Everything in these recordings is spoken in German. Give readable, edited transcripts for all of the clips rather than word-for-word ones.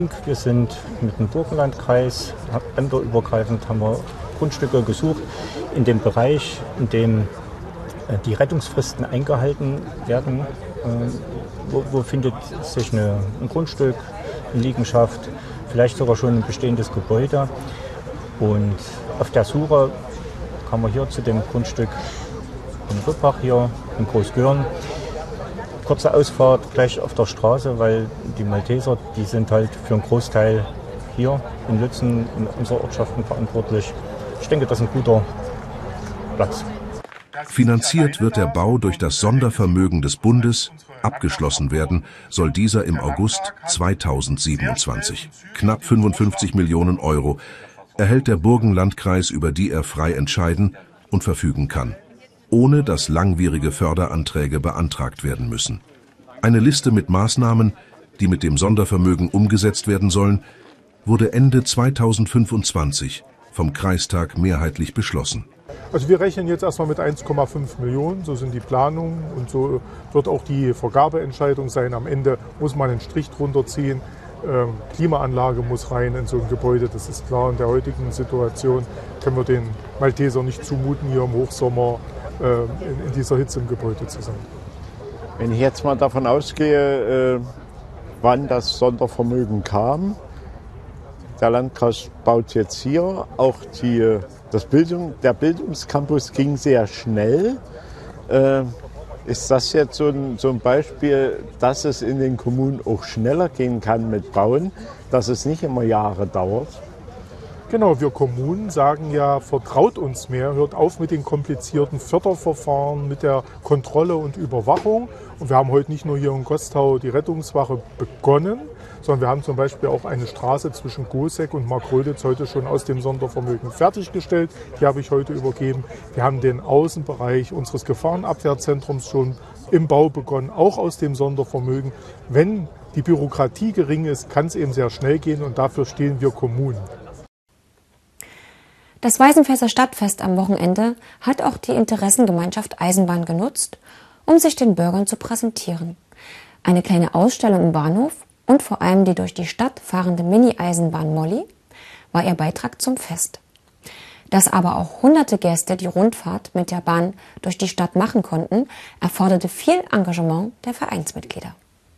Wir sind mit dem Burgenlandkreis länderübergreifend haben wir Grundstücke gesucht in dem Bereich, in dem die Rettungsfristen eingehalten werden. Wo findet sich ein Grundstück, eine Liegenschaft, vielleicht sogar schon ein bestehendes Gebäude. Und auf der Suche kamen wir hier zu dem Grundstück in Rüppach hier in Großgören. Kurze Ausfahrt gleich auf der Straße, weil die Malteser, die sind halt für einen Großteil hier in Lützen, in unserer Ortschaften verantwortlich. Ich denke, das ist ein guter Platz. Finanziert wird der Bau durch das Sondervermögen des Bundes. Abgeschlossen werden soll dieser im August 2027. Knapp 55 Millionen Euro erhält der Burgenlandkreis, über die er frei entscheiden und verfügen kann, ohne dass langwierige Förderanträge beantragt werden müssen. Eine Liste mit Maßnahmen, die mit dem Sondervermögen umgesetzt werden sollen, wurde Ende 2025 vom Kreistag mehrheitlich beschlossen. Also wir rechnen jetzt erstmal mit 1,5 Millionen, so sind die Planungen und so wird auch die Vergabeentscheidung sein. Am Ende muss man einen Strich drunter ziehen. Klimaanlage muss rein in so ein Gebäude, das ist klar. In der heutigen Situation können wir den Maltesern nicht zumuten, hier im Hochsommer in dieser Hitze im Gebäude zu sein. Wenn ich jetzt mal davon ausgehe, wann das Sondervermögen kam, der Landkreis baut jetzt hier, auch der Bildungscampus ging sehr schnell. Ist das jetzt so ein Beispiel, dass es in den Kommunen auch schneller gehen kann mit Bauen, dass es nicht immer Jahre dauert? Genau, wir Kommunen sagen ja, vertraut uns mehr, hört auf mit den komplizierten Förderverfahren, mit der Kontrolle und Überwachung. Und wir haben heute nicht nur hier in Gostau die Rettungswache begonnen, sondern wir haben zum Beispiel auch eine Straße zwischen Goseck und Markgröditz heute schon aus dem Sondervermögen fertiggestellt. Die habe ich heute übergeben. Wir haben den Außenbereich unseres Gefahrenabwehrzentrums schon im Bau begonnen, auch aus dem Sondervermögen. Wenn die Bürokratie gering ist, kann es eben sehr schnell gehen und dafür stehen wir Kommunen. Das Weißenfelser Stadtfest am Wochenende hat auch die Interessengemeinschaft Eisenbahn genutzt, um sich den Bürgern zu präsentieren. Eine kleine Ausstellung im Bahnhof und vor allem die durch die Stadt fahrende Mini-Eisenbahn Molly war ihr Beitrag zum Fest. Dass aber auch hunderte Gäste die Rundfahrt mit der Bahn durch die Stadt machen konnten, erforderte viel Engagement der Vereinsmitglieder.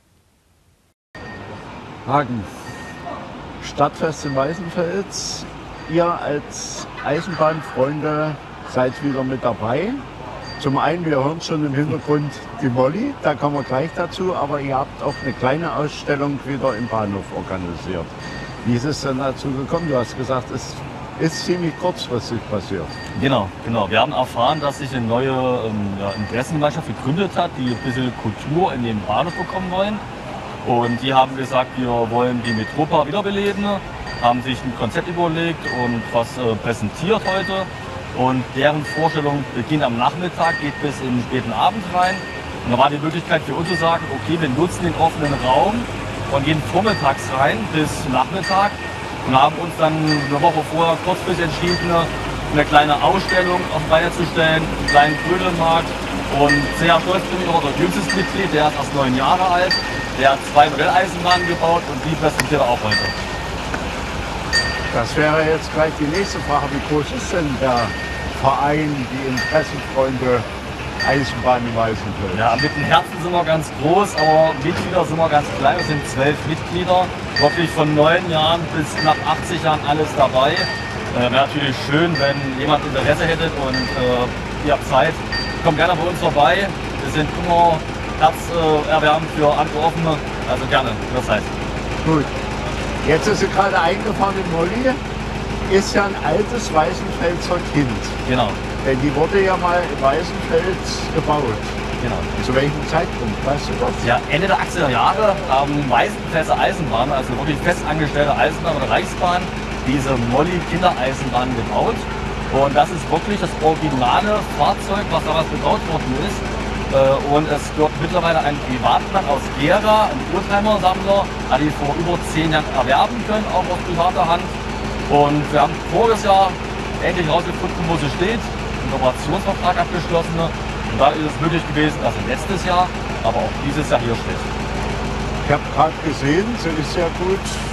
Hagen, Stadtfest in Weißenfels. Ihr als Eisenbahnfreunde seid wieder mit dabei. Zum einen, wir hören schon im Hintergrund die Molly, da kommen wir gleich dazu, aber ihr habt auch eine kleine Ausstellung wieder im Bahnhof organisiert. Wie ist es denn dazu gekommen? Du hast gesagt, es ist ziemlich kurzfristig passiert. Genau. Wir haben erfahren, dass sich eine neue Interessengemeinschaft gegründet hat, die ein bisschen Kultur in den Bahnhof bekommen wollen. Und die haben gesagt, wir wollen die Metropa wiederbeleben, haben sich ein Konzept überlegt und was präsentiert heute. Und deren Vorstellung beginnt am Nachmittag, geht bis in den späten Abend rein. Und da war die Möglichkeit für uns zu sagen, okay, wir nutzen den offenen Raum und gehen vormittags rein bis Nachmittag. Und haben uns dann eine Woche vorher kurzfristig entschieden, eine kleine Ausstellung auf die Reihe zu stellen, einen kleinen Trödelmarkt. Und sehr stolz bin ich auch unser jüngstes Mitglied, der ist erst 9 Jahre alt. Der hat 2 Modelleisenbahnen gebaut und die präsentiert er auch heute. Das wäre jetzt gleich die nächste Frage. Wie groß ist denn der Verein, die Interessenfreunde Eisenbahn in Weißenfels? Ja, mit dem Herzen sind wir ganz groß, aber Mitglieder sind wir ganz klein. Wir sind 12 Mitglieder, wirklich von 9 Jahren bis knapp 80 Jahren alles dabei. Wäre natürlich schön, wenn jemand Interesse hätte und ihr habt Zeit. Kommt gerne bei uns vorbei. Wir sind immer herzerwärmend für andere Offene, also gerne, das heißt. Gut. Jetzt ist sie gerade eingefahren in Molly. Ist ja ein altes Weißenfelser Kind. Genau. Denn die wurde ja mal in Weißenfels gebaut. Genau. Zu welchem Zeitpunkt? Weißt du das? Ja, Ende der 80er Jahre haben Weißenfelser Eisenbahn, also wirklich festangestellte Eisenbahn oder Reichsbahn, diese Molly-Kindereisenbahn gebaut. Und das ist wirklich das originale Fahrzeug, was damals gebaut worden ist. Und es wird mittlerweile ein Privatmann aus Gera, ein Oldtimer-Sammler, hat die vor über 10 Jahren erwerben können, auch aus privater Hand. Und wir haben voriges Jahr endlich herausgefunden, wo sie steht, einen Kooperationsvertrag abgeschlossen. Und da ist es möglich gewesen, dass sie letztes Jahr, aber auch dieses Jahr hier steht. Ich habe gerade gesehen, sie ist ja gut